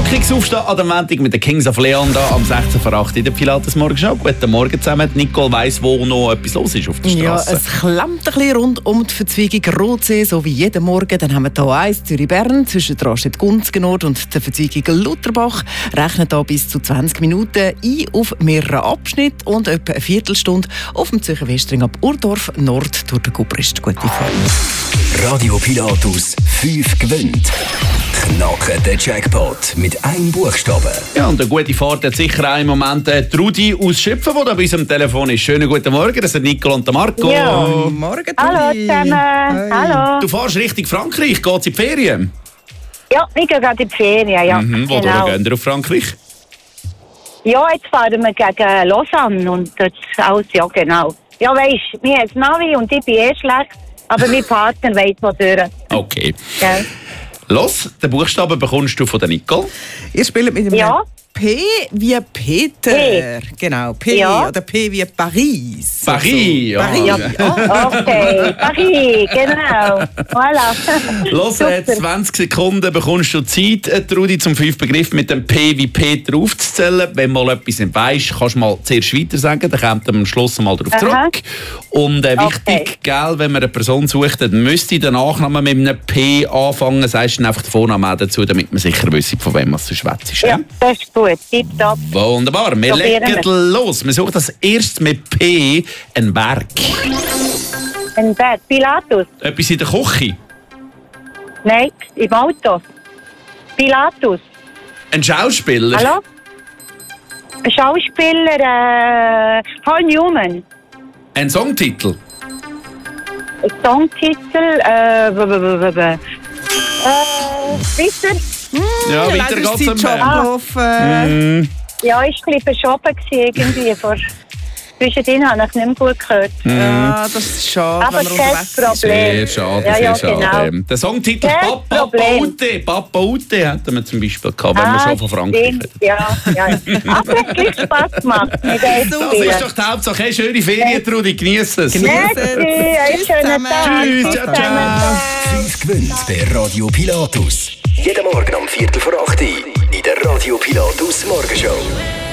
Knackiges Aufstehen an der Montag mit den Kings of Leon da am 16:08 in der Pilates Morgenshow. Guten Morgen zusammen. Nicole weiss, wo noch etwas los ist auf der Straße. Ja, es klemmt ein bisschen rund um die Verzweigung Rotsee, so wie jeden Morgen. Dann haben wir hier eins Zürich-Bern zwischen Rastedt-Gunzgen und der Verzweigung Lutherbach. Rechnet hier bis zu 20 Minuten ein auf mehreren Abschnitten und etwa eine Viertelstunde auf dem Zürcher Westring ab Urdorf Nord durch den Gubrist. Gute Fahrt. Radio Pilatus 5 gewinnt. Knacken den Jackpot mit einem Buchstaben. Ja, und eine gute Fahrt hat sicher auch im Moment Trudi aus Schöpfen, die da bei uns am Telefon ist. Schönen guten Morgen, das sind Nicole und Marco. Ja. Morgen, Hallo zusammen. Hey. Hallo. Du fährst Richtung Frankreich, geht's in die Ferien? Ja, ich gehe gerade in die Ferien, ja. Wo gehen wir auf Frankreich? Ja, jetzt fahren wir gegen Lausanne und das alles, ja genau. Ja, weisst, wir haben das Navi und ich bin schlecht, aber mein Partner weiss wo durch. Okay. Gell? Los, den Buchstaben bekommst du von der Nicole. Ihr spielt mit dem Ja. P wie Peter. P. Genau, P Ja. oder P wie Paris. Paris, ja. Paris. Ja. Okay, Paris, genau. Voilà. Los, Super. 20 Sekunden bekommst du Zeit, Trudi, zum 5 Begriff mit dem P wie Peter aufzuzählen. Wenn mal etwas nicht weisst, kannst du mal zuerst weiter sagen, dann kommt am Schluss mal darauf zurück. Und wichtig, gell, wenn man eine Person sucht, dann müsste der Nachname mit einem P anfangen. Sagst du dann einfach den Vornamen auch dazu, damit man sicher wissen, von wem du schwätzt. Ja, das ist gut. Tipptopp. Wunderbar, wir Probieren legen los. Wir suchen das erste mit P, ein Berg. Ein Bett. Pilatus. Etwas in der Küche. Nein, im Auto. Pilatus. Ein Schauspieler. Hallo? Ein Schauspieler, Paul Newman. Ein Songtitel. Ein Songtitel, Wisser? Ja, weiter Leider ist geht's die am Zeit schon Berg. abgelaufen. Ja, ich war ein bisschen verschoben irgendwie. Zwischendrin habe ich nicht mehr gut gehört. Ja, das ist schade, Aber wenn man kein unterwegs ist. Problem. Sehr schade, Ja, sehr ja, schade. genau. Der Songtitel Kein Papa Problem. Ute. Papa Ute hätten wir zum Beispiel gehabt, wenn wir schon von Frankreich stimmt, reden. ja. Aber es hat gleich Spass gemacht mit dem Das Spielen. ist doch die Hauptsache. Hey, schöne Ferien, Trudi. Genieß es. Genieß Merci, einen schönen zusammen. Tag. Tschüss, ciao, ciao. 5 gewinnt bei Radio Pilatus. Jeden Morgen um 7:45 in der Radio Pilatus Morgenshow.